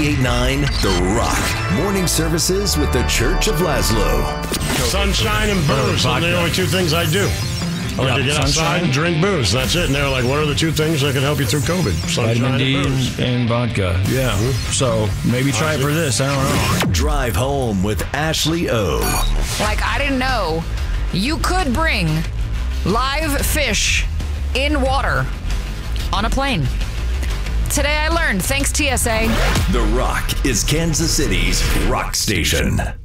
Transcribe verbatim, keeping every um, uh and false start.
ninety-eight point nine The Rock. Morning services with the Church of Laszlo. Sunshine and booze are the only two things I do. I like Yeah, to get sunshine. outside and drink booze. That's it. And they're like, what are the two things that can help you through COVID? Sunshine Vitamin D and booze. and, and vodka. Yeah. So maybe try it for this. I don't know. Drive home with Ashley O. Like, I didn't know you could bring live fish in water on a plane. Today I learned. Thanks, T S A. The Rock is Kansas City's rock station.